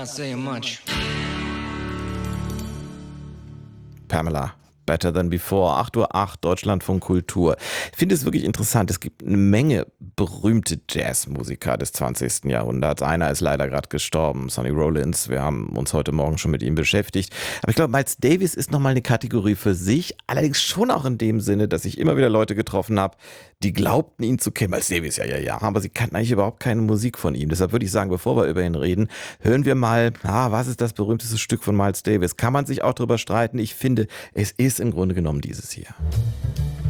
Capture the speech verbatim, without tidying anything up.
Can't say much. Pamela. Better Than Before, acht Uhr acht, Deutschlandfunk Kultur. Ich finde es wirklich interessant. Es gibt eine Menge berühmte Jazzmusiker des zwanzigsten Jahrhunderts. Einer ist leider gerade gestorben, Sonny Rollins. Wir haben uns heute Morgen schon mit ihm beschäftigt. Aber ich glaube, Miles Davis ist nochmal eine Kategorie für sich. Allerdings schon auch in dem Sinne, dass ich immer wieder Leute getroffen habe, die glaubten, ihn zu kennen. Miles Davis, ja, ja, ja. Aber sie kannten eigentlich überhaupt keine Musik von ihm. Deshalb würde ich sagen, bevor wir über ihn reden, hören wir mal, ah, was ist das berühmteste Stück von Miles Davis? Kann man sich auch drüber streiten. Ich finde, es ist im Grunde genommen dieses hier.